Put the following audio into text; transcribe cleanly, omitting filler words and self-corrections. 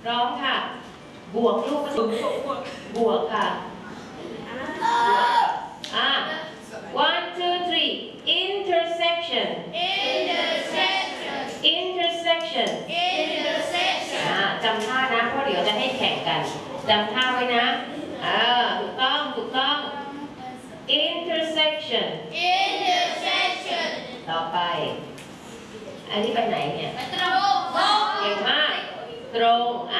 ร้องค่ะบวกลูกผสมบวกค่ะone two three intersection intersection จำท่านะเพราะเดี๋ยวจะให้แข่งกันจำท่าไว้นะถูกต้อง intersection ต่อไปอันนี้ไปไหนเนี่ยเก่งมากตรง